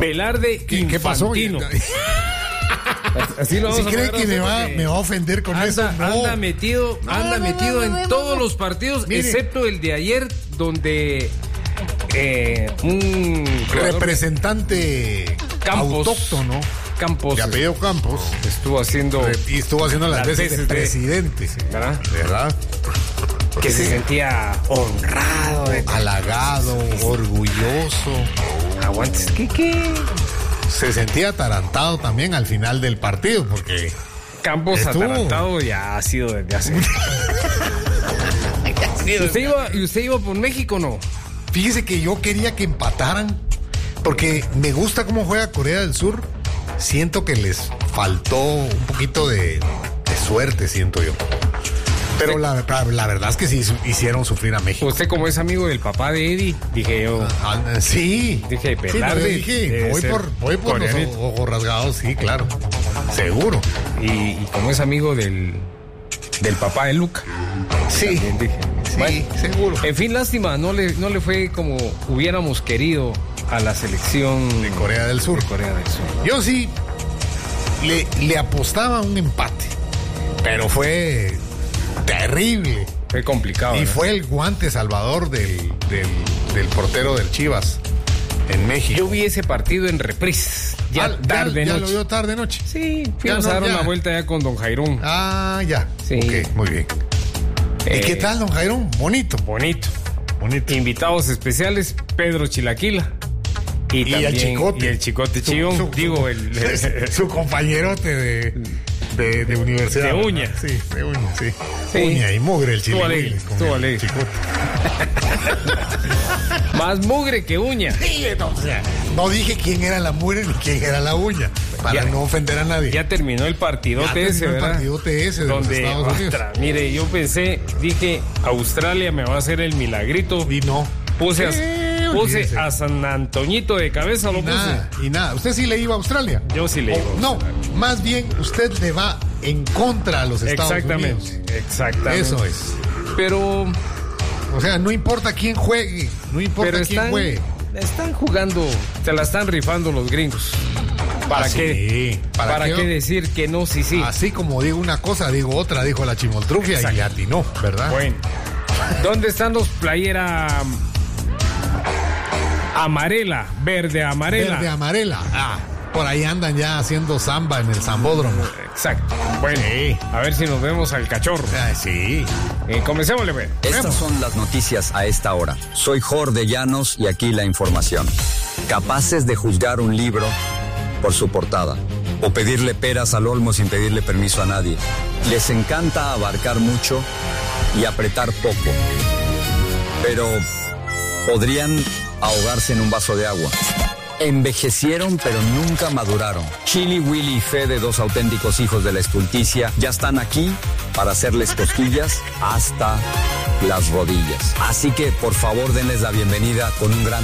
Velarde ¿Qué pasó? Así lo vamos ¿Sí a cree poner, que me va a ofender con eso? No. Anda metido en todos los partidos, Mire, excepto el de ayer, donde un representante Campos, autóctono, Campos, de apellido Campos, estuvo haciendo las veces de presidente, ¿verdad? Que se sentía honrado, halagado, orgulloso. Aguantes, ¿qué? Se sentía atarantado también al final del partido, porque Campos atarantado ya ha sido desde hace. ¿Usted iba por México o no? Fíjese que yo quería que empataran, porque me gusta cómo juega Corea del Sur. Siento que les faltó un poquito de suerte, siento yo. Pero la verdad es que sí hicieron sufrir a México. Usted, como es amigo del papá de Eddie, dije yo. Sí. Dije, Velarde. Voy por los ojos rasgados, sí, claro. Seguro. Y como es amigo del papá de Luca. Sí. Dije, sí, bueno, seguro. En fin, lástima, no le fue como hubiéramos querido a la selección de Corea del Sur. Yo sí le apostaba a un empate, pero fue terrible. Fue complicado. Y fue el guante salvador del portero del Chivas en México. Yo vi ese partido en reprise. Ya tarde noche. ¿Ya lo vio tarde noche? Sí, fuimos a dar una vuelta ya con don Jairón. Ya. Sí. Ok, muy bien. ¿Y qué tal, don Jairón? Bonito. Invitados especiales, Pedro Chilaquila. Y también, el Chicote. Y el Chicote Chillón. Su compañerote de universidad. De uña. Sí, de uña, sí. Uña y mugre el Chilaquila. Estuvo alegre. Más mugre que uña. Sí, no dije quién era la mugre ni quién era la uña, para no ofender a nadie. Ya terminó el partidote ese, ¿verdad? El partidote ese de los Estados Unidos. Mire, yo dije, Australia me va a hacer el milagrito. Y no. Puse a San Antoñito de cabeza, Y nada. ¿Usted sí le iba a Australia? Yo sí le iba. No, más bien usted le va en contra a los Estados Unidos. Exactamente. Eso es. Pero... O sea, no importa quién juegue, Están jugando, se la están rifando los gringos. ¿Para qué? ¿Para qué decir que no, sí? Así como digo una cosa, digo otra, dijo la chimoltrufia y atinó, ¿verdad? Bueno. ¿Dónde están los playera amarela, verde amarela? Por ahí andan ya haciendo samba en el Zambódromo. Exacto. Bueno, a ver si nos vemos al cachorro. Sí. Comencémosle, pues. Estas son las noticias a esta hora. Soy Jorge Llanos y aquí la información. Capaces de juzgar un libro por su portada o pedirle peras al olmo sin pedirle permiso a nadie. Les encanta abarcar mucho y apretar poco, pero podrían ahogarse en un vaso de agua. Envejecieron pero nunca maduraron. Chili, Willy y Fede, dos auténticos hijos de la estulticia, ya están aquí para hacerles cosquillas hasta las rodillas. Así que por favor denles la bienvenida con un gran